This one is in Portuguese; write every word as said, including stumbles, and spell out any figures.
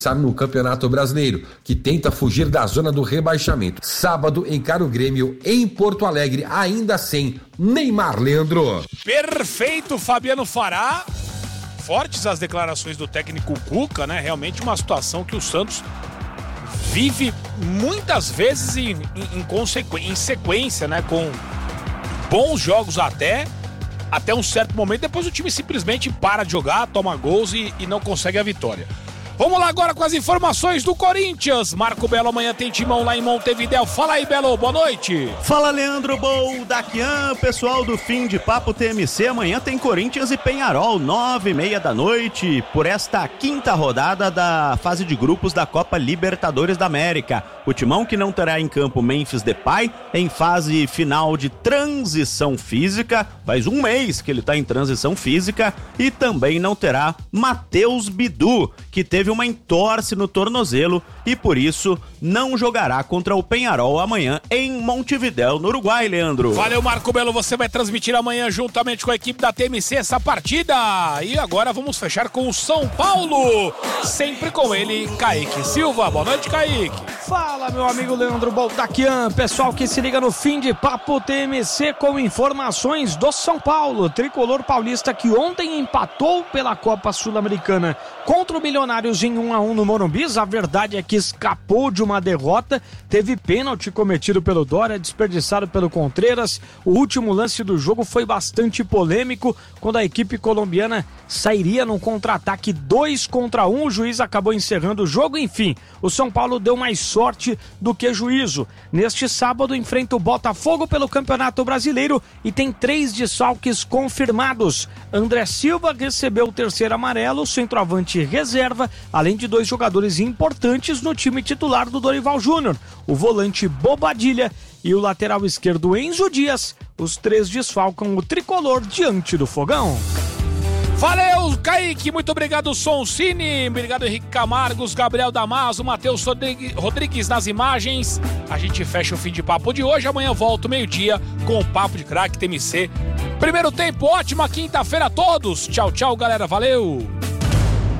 no Campeonato Brasileiro, que tenta fugir da zona do rebaixamento. Sábado encara o Grêmio em Porto Alegre, ainda sem Neymar, Leandro. Perfeito, Fabiano Fará. Fortes as declarações do técnico Cuca, né? Realmente uma situação que o Santos vive muitas vezes em, em, em, consequ... em sequência, né? Com bons jogos até, até um certo momento. Depois o time simplesmente para de jogar, toma gols e, e não consegue a vitória. Vamos lá agora com as informações do Corinthians. Marco Belo amanhã tem timão lá em Montevidéu. Fala aí, Belo, boa noite. Fala, Leandro Bol, Daquian, pessoal do Fim de Papo T M C. Amanhã tem Corinthians e Penharol, nove e meia da noite, por esta quinta rodada da fase de grupos da Copa Libertadores da América. O timão que não terá em campo Memphis Depay, em fase final de transição física, faz um mês que ele está em transição física, e também não terá Matheus Bidu, que teve uma entorse no tornozelo e por isso não jogará contra o Penharol amanhã em Montevidéu, no Uruguai, Leandro. Valeu, Marco Belo, você vai transmitir amanhã juntamente com a equipe da T M C essa partida. E agora vamos fechar com o São Paulo, sempre com ele, Kaique Silva. Boa noite, Kaique. Fala, meu amigo Leandro Boldaquian, pessoal que se liga no Fim de Papo T M C com informações do São Paulo, tricolor paulista que ontem empatou pela Copa Sul-Americana contra o Milionários em um a um no Morumbi. A verdade é que escapou de uma derrota, teve pênalti cometido pelo Dória, desperdiçado pelo Contreras. O último lance do jogo foi bastante polêmico, quando a equipe colombiana sairia num contra-ataque dois contra um, o juiz acabou encerrando o jogo. Enfim, o São Paulo deu mais sorte do que juízo. Neste sábado enfrenta o Botafogo pelo Campeonato Brasileiro e tem três desfalques confirmados. André Silva recebeu o terceiro amarelo, centroavante reserva, além de dois jogadores importantes no time titular do Dorival Júnior, o volante Bobadilha e o lateral esquerdo Enzo Dias. Os três desfalcam o tricolor diante do Fogão. Valeu, Kaique, muito obrigado, Soncini, obrigado, Henrique Camargos, Gabriel Damaso, Matheus Rodrigues nas imagens. A gente fecha o Fim de Papo de hoje, amanhã volto meio-dia com o Papo de Craque T M C. Primeiro tempo, ótima quinta-feira a todos, tchau, tchau, galera, valeu!